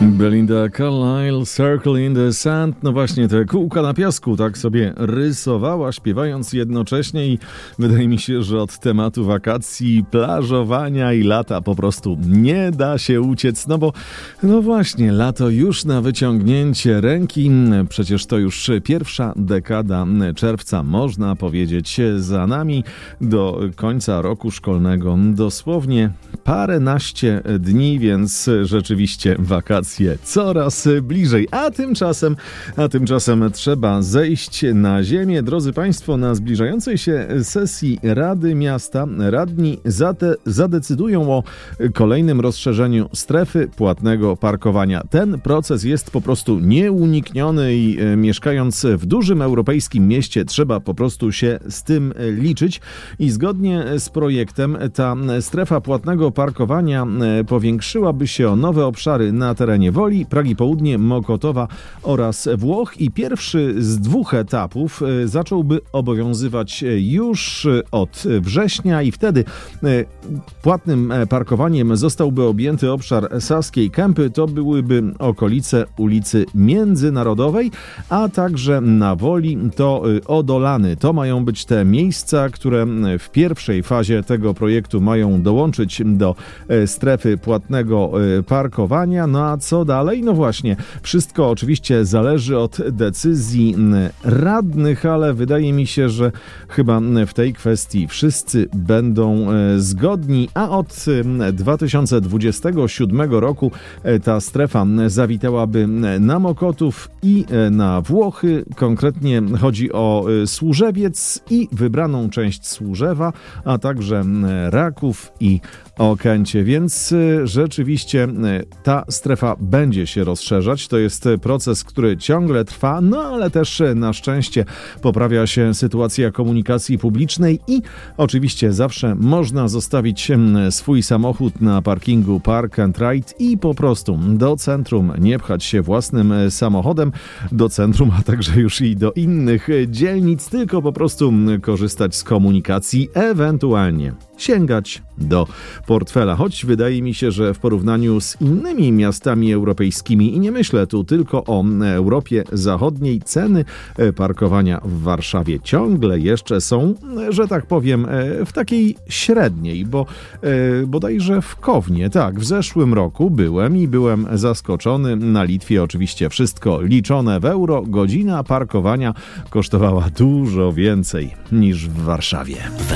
Belinda Carlisle, Circle in the Sand. No właśnie, te kółka na piasku tak sobie rysowała, śpiewając jednocześnie i wydaje mi się, że od tematu wakacji, plażowania i lata po prostu nie da się uciec, no właśnie, lato już na wyciągnięcie ręki. Przecież to już pierwsza dekada czerwca, można powiedzieć, za nami. Do końca roku szkolnego dosłownie paręnaście dni, więc rzeczywiście wakacje coraz bliżej, a tymczasem trzeba zejść na ziemię. Drodzy Państwo, na zbliżającej się sesji Rady Miasta radni zadecydują o kolejnym rozszerzeniu strefy płatnego parkowania. Ten proces jest po prostu nieunikniony i mieszkając w dużym europejskim mieście trzeba po prostu się z tym liczyć i zgodnie z projektem ta strefa płatnego parkowania powiększyłaby się o nowe obszary na terenie Woli, Pragi Południe, Mokotowa oraz Włoch i pierwszy z dwóch etapów zacząłby obowiązywać już od września i wtedy płatnym parkowaniem zostałby objęty obszar Saskiej Kępy, to byłyby okolice ulicy Międzynarodowej, a także na Woli to Odolany. To mają być te miejsca, które w pierwszej fazie tego projektu mają dołączyć do strefy płatnego parkowania. No a co dalej? No właśnie, wszystko oczywiście zależy od decyzji radnych, ale wydaje mi się, że chyba w tej kwestii wszyscy będą zgodni, a od 2027 roku ta strefa zawitałaby na Mokotów i na Włochy. Konkretnie chodzi o Służewiec i wybraną część Służewa, a także Raków i Okęcie, więc rzeczywiście ta strefa będzie się rozszerzać. To jest proces, który ciągle trwa, no ale też na szczęście poprawia się sytuacja komunikacji publicznej i oczywiście zawsze można zostawić swój samochód na parkingu Park and Ride i po prostu do centrum, nie pchać się własnym samochodem do centrum, a także już i do innych dzielnic, tylko po prostu korzystać z komunikacji, ewentualnie sięgać do portfela, choć wydaje mi się, że w porównaniu z innymi miastami europejskimi, i nie myślę tu tylko o Europie Zachodniej, ceny parkowania w Warszawie ciągle jeszcze są, że tak powiem, w takiej średniej, bo bodajże w Kownie, tak, w zeszłym roku byłem zaskoczony. Na Litwie oczywiście wszystko liczone w euro, godzina parkowania kosztowała dużo więcej niż w Warszawie.